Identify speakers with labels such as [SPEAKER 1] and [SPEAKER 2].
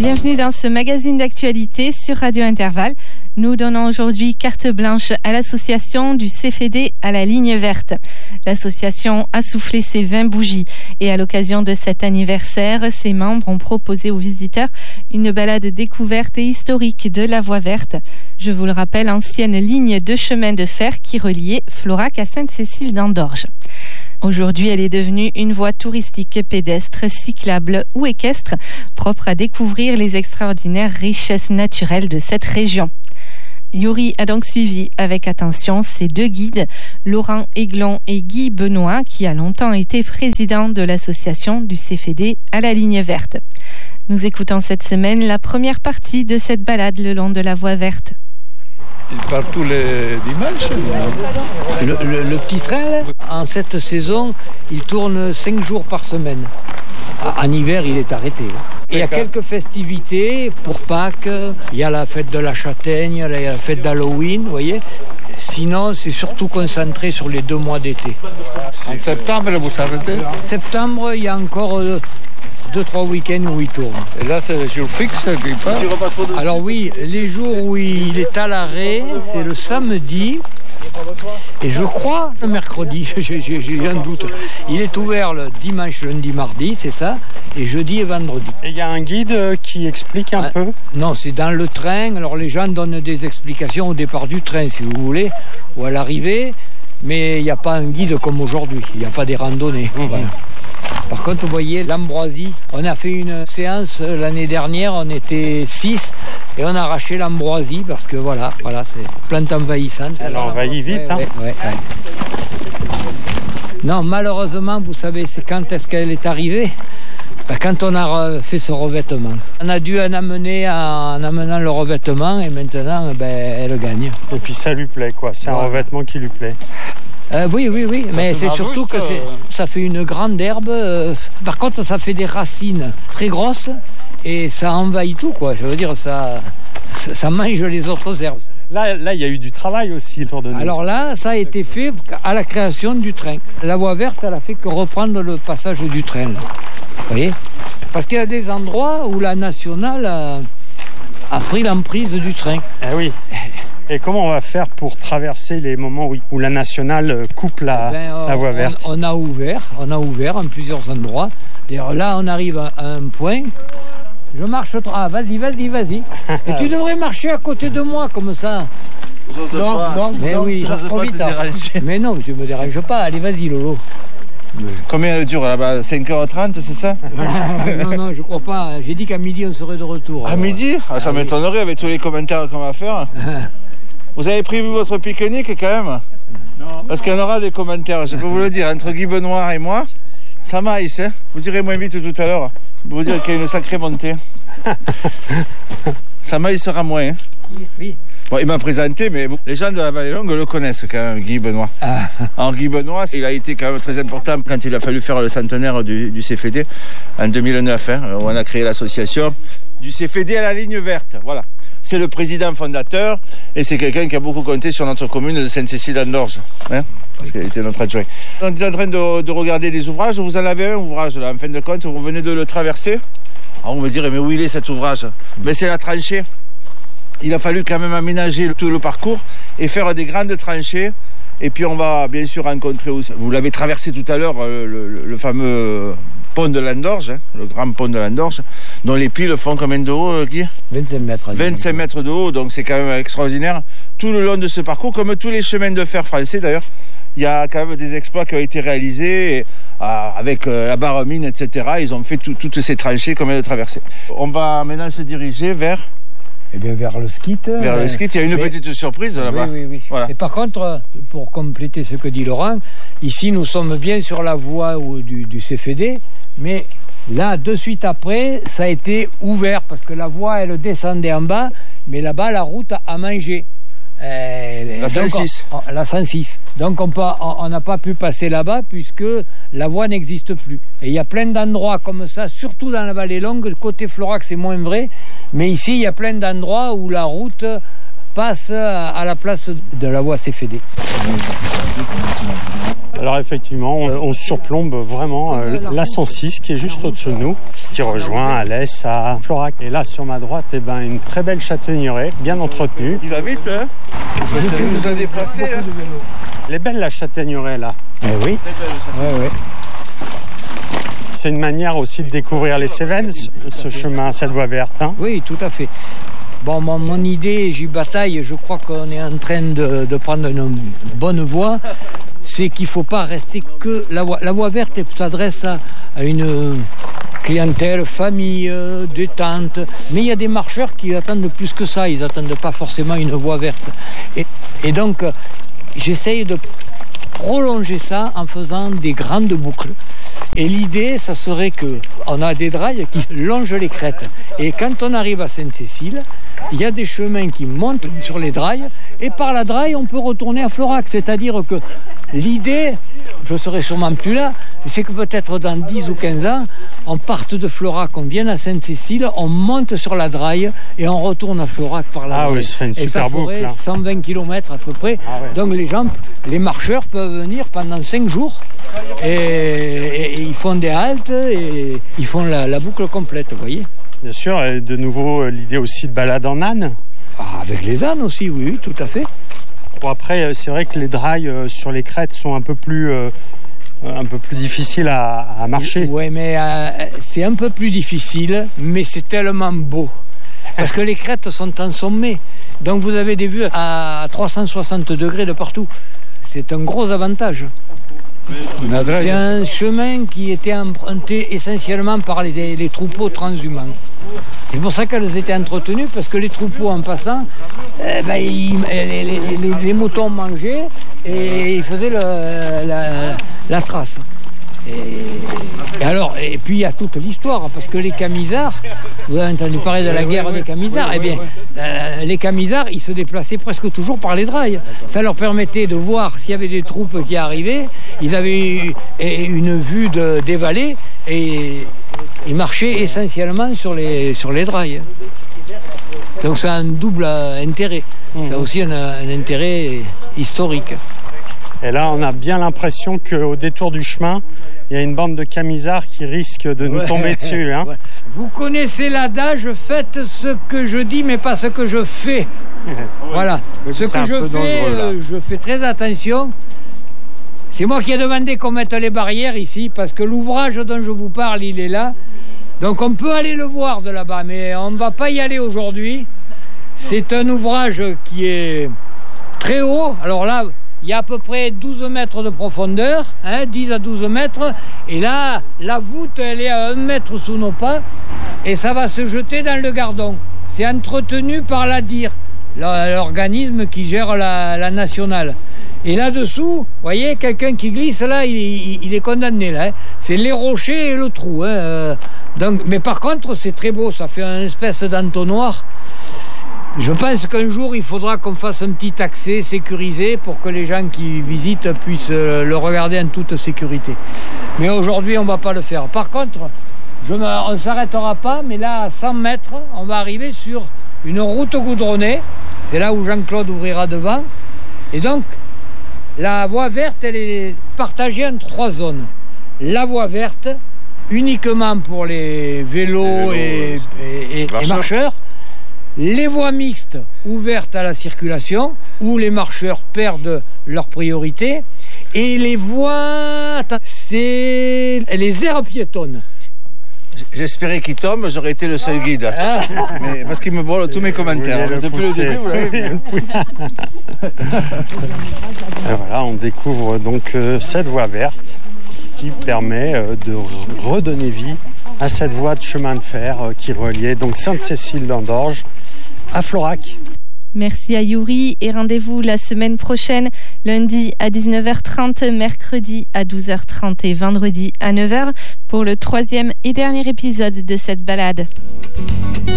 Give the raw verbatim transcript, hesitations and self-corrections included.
[SPEAKER 1] Bienvenue dans ce magazine d'actualité sur Radio Intervalle. Nous donnons aujourd'hui carte blanche à l'association du C F D à la ligne verte. L'association a soufflé ses vingt bougies et à l'occasion de cet anniversaire, ses membres ont proposé aux visiteurs une balade découverte et historique de la Voie verte. Je vous le rappelle, ancienne ligne de chemin de fer qui reliait Florac à Sainte-Cécile d'Andorge. Aujourd'hui, elle est devenue une voie touristique pédestre, cyclable ou équestre, propre à découvrir les extraordinaires richesses naturelles de cette région. Yuri a donc suivi avec attention ses deux guides, Laurent Aiglon et Guy Benoît, qui a longtemps été président de l'association du C F D à la ligne verte. Nous écoutons cette semaine la première partie de cette balade le long de la Voie verte.
[SPEAKER 2] Il part tous les dimanches.
[SPEAKER 3] Le, le, le petit train, là, en cette saison, il tourne cinq jours par semaine. En hiver, il est arrêté. Il y a quelques festivités pour Pâques. Il y a la fête de la châtaigne, il y a la fête d'Halloween, vous voyez. Sinon, c'est surtout concentré sur les deux mois d'été.
[SPEAKER 2] En septembre, vous s'arrêtez?
[SPEAKER 3] En septembre, il y a encore euh, deux, trois week-ends où il tourne.
[SPEAKER 2] Et là, c'est les jours fixes qu'il part?
[SPEAKER 3] Alors oui, les jours où il est à l'arrêt, c'est le samedi. Et je crois le mercredi, j'ai, j'ai, j'ai un doute. Il est ouvert le dimanche, lundi, mardi, c'est ça, et jeudi et vendredi.
[SPEAKER 4] Et il y a un guide qui explique un ah, peu?
[SPEAKER 3] Non, c'est dans le train. Alors les gens donnent des explications au départ du train, si vous voulez, ou à l'arrivée, mais il n'y a pas un guide comme aujourd'hui, il n'y a pas des randonnées. Mmh. Voilà. Par contre, vous voyez, l'ambroisie, on a fait une séance l'année dernière, on était six et on a arraché l'ambroisie parce que voilà, voilà, c'est plante envahissante.
[SPEAKER 4] Elle envahit vite,
[SPEAKER 3] ouais,
[SPEAKER 4] hein
[SPEAKER 3] ouais, ouais, ouais. Non, malheureusement, vous savez, c'est quand est-ce qu'elle est arrivée? Ben, quand on a fait ce revêtement. On a dû en amener en amenant le revêtement et maintenant, ben, elle gagne.
[SPEAKER 4] Et puis ça lui plaît, quoi, c'est voilà. Un revêtement qui lui plaît.
[SPEAKER 3] Euh, oui, oui, oui, ça mais c'est surtout que c'est, ça fait une grande herbe. Euh, par contre, ça fait des racines très grosses et ça envahit tout, quoi. Je veux dire, ça, ça mange les autres herbes.
[SPEAKER 4] Là, là, il y a eu du travail aussi autour de nous.
[SPEAKER 3] Alors là, ça a été fait à la création du train. La Voie verte, elle a fait que reprendre le passage du train. Là. Vous voyez? Parce qu'il y a des endroits où la nationale a, a pris l'emprise du train.
[SPEAKER 4] Eh oui. Et comment on va faire pour traverser les moments où, où la nationale coupe la, ben, euh, la voie verte?
[SPEAKER 3] on, on a ouvert, on a ouvert en plusieurs endroits. D'ailleurs, là, on arrive à, à un point. Je marche trop. Ah, vas-y, vas-y, vas-y. Et tu devrais marcher à côté de moi comme ça.
[SPEAKER 2] Non, non,
[SPEAKER 3] mais
[SPEAKER 2] non,
[SPEAKER 3] oui.
[SPEAKER 2] Trop vite,
[SPEAKER 3] mais non, je me dérange pas. Allez, vas-y, Lolo.
[SPEAKER 2] Combien elle dure là-bas? cinq heures trente, c'est ça?
[SPEAKER 3] Non, non, je crois pas. J'ai dit qu'à midi, on serait de retour.
[SPEAKER 2] À alors. Midi ah, Ça ah, m'étonnerait oui. Avec tous les commentaires qu'on va faire. Vous avez prévu votre pique-nique quand même? Non. Parce qu'il y en aura des commentaires, je peux vous le dire, entre Guy Benoît et moi, ça maïs, hein. Vous irez moins vite tout à l'heure. Je peux vous dire qu'il y a une sacrée montée. Ça maïs sera moins. Hein.
[SPEAKER 3] Oui.
[SPEAKER 2] Bon, il m'a présenté, mais les gens de la Vallée Longue le connaissent quand même, Guy Benoît. Ah. Alors Guy Benoît, il a été quand même très important quand il a fallu faire le centenaire du, du C F D en deux mille neuf, hein, où on a créé l'association du C F D à la ligne verte. Voilà. C'est le président fondateur et c'est quelqu'un qui a beaucoup compté sur notre commune de Sainte-Cécile-d'Andorge, hein, parce qu'il était notre adjoint. On est en train de, de regarder des ouvrages. Vous en avez un ouvrage là, en fin de compte, vous venez de le traverser. Alors on me dirait, mais où il est cet ouvrage? Mais c'est la tranchée. Il a fallu quand même aménager tout le parcours et faire des grandes tranchées. Et puis on va bien sûr rencontrer aussi, vous l'avez traversé tout à l'heure, le, le, le fameux pont de l'Andorge, hein, le grand pont de l'Andorge, dont les piles font combien de haut, Guy?
[SPEAKER 3] vingt-cinq mètres.
[SPEAKER 2] vingt-cinq mètres de haut, donc c'est quand même extraordinaire. Tout le long de ce parcours, comme tous les chemins de fer français d'ailleurs, il y a quand même des exploits qui ont été réalisés et, euh, avec euh, la barre mine, et cetera. Ils ont fait tout, toutes ces tranchées qu'on vient de traverser. On va maintenant se diriger vers...
[SPEAKER 3] Eh bien, vers le ski.
[SPEAKER 2] Vers euh, le ski, il y a une mais... petite surprise là-bas.
[SPEAKER 3] Oui, oui, oui. Voilà. Et par contre, pour compléter ce que dit Laurent, ici nous sommes bien sur la voie du, du C F D, mais là, de suite après, ça a été ouvert parce que la voie, elle descendait en bas, mais là-bas, la route a mangé. Euh,
[SPEAKER 2] la cent six.
[SPEAKER 3] On, la cent six. Donc on n'a pas pu passer là-bas puisque la voie n'existe plus. Et il y a plein d'endroits comme ça, surtout dans la Vallée Longue. Côté Florac, c'est moins vrai. Mais ici, il y a plein d'endroits où la route passe à la place de la voie C F D.
[SPEAKER 4] Alors effectivement, on, on surplombe vraiment euh, l'A cent six qui est juste au-dessus de nous, qui rejoint Alès à Florac. Et là sur ma droite, eh ben, une très belle châtaigneraie, bien entretenue.
[SPEAKER 2] Il va vite, hein? Il nous a déplacés. Hein?
[SPEAKER 4] Elle est belle la châtaigneraie là.
[SPEAKER 3] Eh oui. Ouais, ouais.
[SPEAKER 4] C'est une manière aussi de découvrir les Cévennes, ce chemin, cette voie verte. Hein?
[SPEAKER 3] Oui, tout à fait. Bon, mon, mon idée, j'y bataille, je crois qu'on est en train de, de prendre une bonne voie. C'est qu'il ne faut pas rester que la voie. La voie verte s'adresse à, à une clientèle, famille, détente. Mais il y a des marcheurs qui attendent plus que ça. Ils n'attendent pas forcément une voie verte. Et, et donc, j'essaye de prolonger ça en faisant des grandes boucles. Et l'idée, ça serait qu'on a des drailles qui longent les crêtes. Et quand on arrive à Sainte-Cécile, il y a des chemins qui montent sur les drailles. Et par la draille, on peut retourner à Florac. C'est-à-dire que l'idée, je serai sûrement plus là, c'est que peut-être dans dix ou quinze ans, on parte de Florac, on vienne à Sainte-Cécile, on monte sur la draille et on retourne à Florac par la
[SPEAKER 4] ah
[SPEAKER 3] draille.
[SPEAKER 4] Ah oui, ce serait une
[SPEAKER 3] et
[SPEAKER 4] super
[SPEAKER 3] ça ferait
[SPEAKER 4] boucle. Hein.
[SPEAKER 3] cent vingt kilomètres à peu près. Ah ouais. Donc les gens, les marcheurs peuvent venir pendant cinq jours et, et, et ils font des haltes et ils font la, la boucle complète, vous voyez.
[SPEAKER 4] Bien sûr, et de nouveau l'idée aussi de balade en âne.
[SPEAKER 3] Ah, avec les ânes aussi, oui, tout à fait.
[SPEAKER 4] Bon, après, c'est vrai que les drailles euh, sur les crêtes sont un peu plus, euh, un peu plus difficiles à, à marcher.
[SPEAKER 3] Oui, mais euh, c'est un peu plus difficile, mais c'est tellement beau. Parce que les crêtes sont en sommet. Donc vous avez des vues à trois cent soixante degrés de partout. C'est un gros avantage. C'est un chemin qui était emprunté essentiellement par les, les troupeaux transhumants. C'est pour ça qu'elles étaient entretenues, parce que les troupeaux en passant, eh ben, ils, les, les, les, les moutons mangeaient et ils faisaient le, la, la trace. Et, et alors, et puis il y a toute l'histoire, parce que les Camisards, vous avez entendu parler de la guerre des Camisards, eh bien, euh, les Camisards, ils se déplaçaient presque toujours par les drailles. Ça leur permettait de voir s'il y avait des troupes qui arrivaient. Ils avaient une vue de, des vallées et ils marchaient essentiellement sur les, sur les drailles. Donc ça a un double intérêt. Mmh. Ça a aussi un, un intérêt historique.
[SPEAKER 4] Et là, on a bien l'impression qu'au détour du chemin, il y a une bande de Camisards qui risque de nous ouais. tomber dessus. Hein.
[SPEAKER 3] Ouais. Vous connaissez l'adage, faites ce que je dis, mais pas ce que je fais. Voilà. Ce que je fais, euh, je fais très attention. C'est moi qui ai demandé qu'on mette les barrières ici, parce que l'ouvrage dont je vous parle, il est là. Donc on peut aller le voir de là-bas, mais on ne va pas y aller aujourd'hui. C'est un ouvrage qui est très haut. Alors là, il y a à peu près douze mètres de profondeur, hein, dix à douze mètres. Et là, la voûte, elle est à un mètre sous nos pas. Et ça va se jeter dans le Gardon. C'est entretenu par l'A D I R, l'organisme qui gère la, la nationale. Et là-dessous, vous voyez, quelqu'un qui glisse, là, il, il, il est condamné. Là, hein. C'est les rochers et le trou. Hein. Donc, mais par contre, c'est très beau. Ça fait une espèce d'entonnoir. Je pense qu'un jour, il faudra qu'on fasse un petit accès sécurisé pour que les gens qui visitent puissent le regarder en toute sécurité. Mais aujourd'hui, on ne va pas le faire. Par contre, je me, on ne s'arrêtera pas, mais là, à cent mètres, on va arriver sur une route goudronnée. C'est là où Jean-Claude ouvrira devant. Et donc, la voie verte, elle est partagée en trois zones. La voie verte, uniquement pour les vélos, les vélos et, et, et, et marcheurs. Les voies mixtes ouvertes à la circulation, où les marcheurs perdent leur priorité. Et les voies, c'est les aires piétonnes.
[SPEAKER 2] J'espérais qu'il tombe, j'aurais été le seul guide. Ah. Mais parce qu'il me brûle tous mes commentaires.
[SPEAKER 4] Le Depuis pousser. le début, vous l'avez vu. Et voilà, on découvre donc euh, cette voie verte qui permet euh, de redonner vie à cette voie de chemin de fer euh, qui reliait donc Sainte-Cécile-l'Andorge à Florac.
[SPEAKER 1] Merci à Yuri et rendez-vous la semaine prochaine, lundi à dix-neuf heures trente, mercredi à douze heures trente et vendredi à neuf heures pour le troisième et dernier épisode de cette balade.